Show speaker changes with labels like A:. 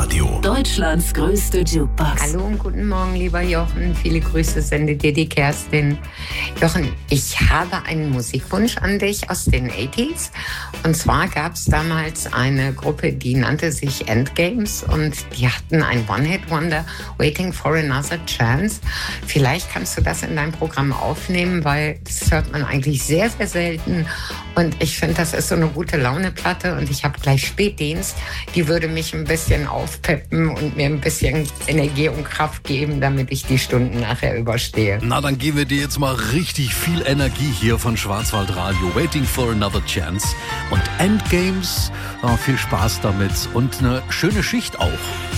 A: Radio.
B: Deutschlands größte Jukebox.
C: Hallo und guten Morgen, lieber Jochen. Viele Grüße sendet dir die Kerstin. Jochen, ich habe einen Musikwunsch an dich aus den 80s. Und zwar gab es damals eine Gruppe, die nannte sich Endgames. Und die hatten ein One-Hit-Wonder, Waiting for Another Chance. Vielleicht kannst du das in dein Programm aufnehmen, weil das hört man eigentlich sehr, sehr selten. Und ich finde, das ist so eine gute Laune-Platte. Und ich habe gleich Spätdienst. Die würde mich ein bisschen aufpeppen und mir ein bisschen Energie und Kraft geben, damit ich die Stunden nachher überstehe.
A: Na, dann geben wir dir jetzt mal richtig viel Energie hier von Schwarzwaldradio. Waiting for Another Chance. Und Endgames, viel Spaß damit und eine schöne Schicht auch.